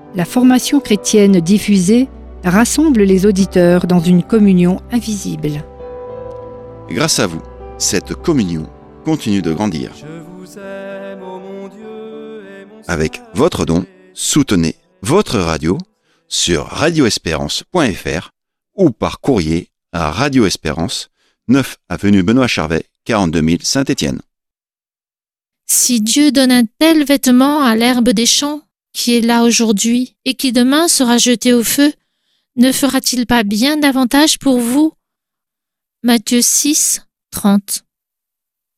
La formation chrétienne diffusée rassemble les auditeurs dans une communion invisible. Grâce à vous, cette communion continue de grandir. Avec votre don, soutenez votre radio sur radioespérance.fr ou par courrier à Radio Espérance, 9 avenue Benoît Charvet, 42 000 Saint-Étienne. Si Dieu donne un tel vêtement à l'herbe des champs, qui est là aujourd'hui et qui demain sera jeté au feu, ne fera-t-il pas bien davantage pour vous ? Matthieu 6, 30.